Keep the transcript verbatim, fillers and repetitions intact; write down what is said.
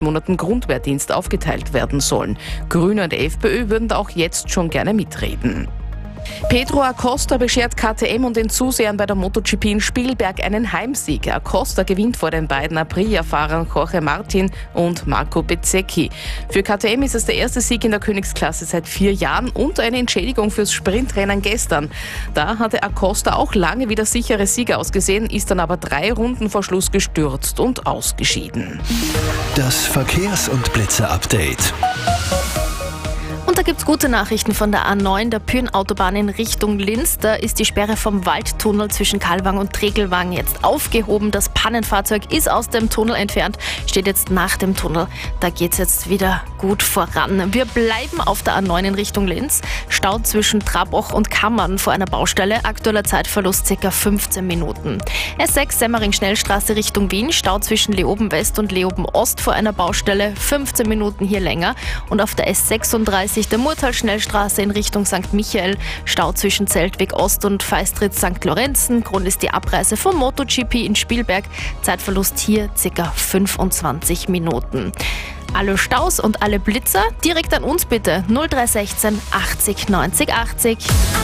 Monaten Grundwehrdienst aufgeteilt werden sollen. Grüne und FPÖ würden da auch jetzt schon gerne mitreden. Pedro Acosta beschert K T M und den Zusehern bei der MotoGP in Spielberg einen Heimsieg. Acosta gewinnt vor den beiden Aprilia-Fahrern Jorge Martin und Marco Bezzecchi. Für K T M ist es der erste Sieg in der Königsklasse seit vier Jahren und eine Entschädigung fürs Sprintrennen gestern. Da hatte Acosta auch lange wie der sichere Sieger ausgesehen, ist dann aber drei Runden vor Schluss gestürzt und ausgeschieden. Das Verkehrs- und Blitze-Update. Und da gibt's gute Nachrichten von der A neun, der Pyhrn-Autobahn in Richtung Linz. Da ist die Sperre vom Waldtunnel zwischen Kalwang und Tregelwang jetzt aufgehoben. Das Pannenfahrzeug ist aus dem Tunnel entfernt, steht jetzt nach dem Tunnel. Da geht's jetzt wieder gut voran. Wir bleiben auf der A neun in Richtung Linz. Stau zwischen Traboch und Kammern vor einer Baustelle. Aktueller Zeitverlust ca. fünfzehn Minuten. S sechs Semmering-Schnellstraße Richtung Wien. Stau zwischen Leoben West und Leoben Ost vor einer Baustelle. fünfzehn Minuten hier länger. Und auf der S sechsunddreißig der Murtal-Schnellstraße in Richtung Sankt Michael. Stau zwischen Zeltweg Ost und Feistritz Sankt Lorenzen. Grund ist die Abreise vom MotoGP in Spielberg. Zeitverlust hier ca. fünfundzwanzig Minuten. Alle Staus und alle Blitzer direkt an uns bitte. null drei sechzehn achtzig neunzig achtzig.